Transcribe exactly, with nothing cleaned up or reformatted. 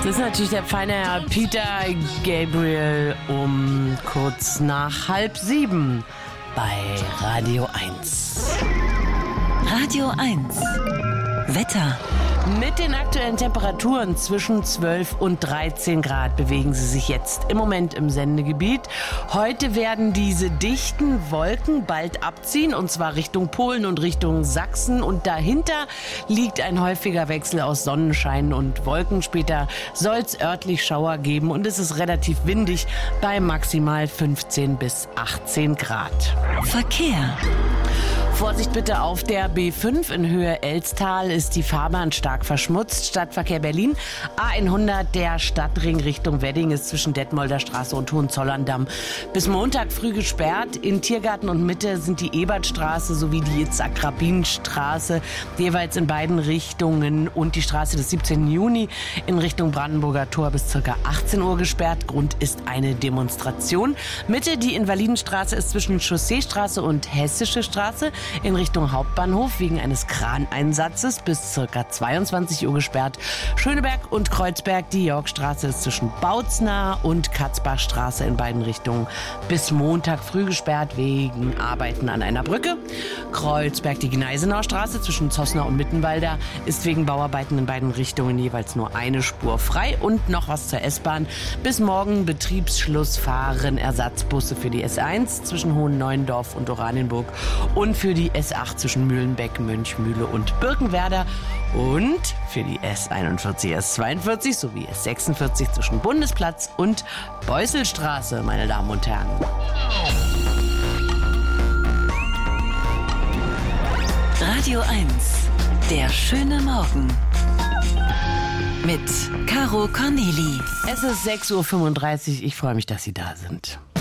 Das ist natürlich der feine Herr Peter Gabriel um kurz nach halb sieben bei Radio eins. Radio eins. Wetter. Mit den aktuellen Temperaturen zwischen zwölf und dreizehn Grad bewegen sie sich jetzt im Moment im Sendegebiet. Heute werden diese dichten Wolken bald abziehen, und zwar Richtung Polen und Richtung Sachsen. Und dahinter liegt ein häufiger Wechsel aus Sonnenschein und Wolken. Später soll es örtlich Schauer geben und es ist relativ windig bei maximal fünfzehn bis achtzehn Grad. Verkehr. Vorsicht bitte auf der B fünf in Höhe Elstal ist die Fahrbahn stark verschmutzt. Stadtverkehr Berlin. A hundert, der Stadtring Richtung Wedding ist zwischen Detmolder Straße und Hohenzollern-Damm bis Montag früh gesperrt. In Tiergarten und Mitte sind die Ebertstraße sowie die Itzhak-Rabin-Straße jeweils in beiden Richtungen und die Straße des siebzehnten Juni in Richtung Brandenburger Tor bis ca. achtzehn Uhr gesperrt. Grund ist eine Demonstration. Mitte, die Invalidenstraße ist zwischen Chausseestraße und Hessische Straße in Richtung Hauptbahnhof wegen eines Kraneinsatzes bis ca. zweiundzwanzig Uhr gesperrt. Schöneberg und Kreuzberg, die Yorkstraße ist zwischen Bautzen und Katzbachstraße in beiden Richtungen bis Montag früh gesperrt wegen Arbeiten an einer Brücke. Kreuzberg, die Gneisenauer Straße zwischen Zossner und Mittenwalder ist wegen Bauarbeiten in beiden Richtungen jeweils nur eine Spur frei. Und noch was zur S-Bahn. Bis morgen Betriebsschluss fahren Ersatzbusse für die S eins zwischen Hohenneuendorf und Oranienburg und für die S acht zwischen Mühlenbeck, Mönchmühle und Birkenwerder und für die S einundvierzig, S zweiundvierzig sowie S sechsundvierzig zwischen Bundesplatz und Beusselstraße, meine Damen und Herren. Radio eins. Der schöne Morgen. Mit Caro Corneli. Es ist sechs Uhr fünfunddreißig. Ich freue mich, dass Sie da sind.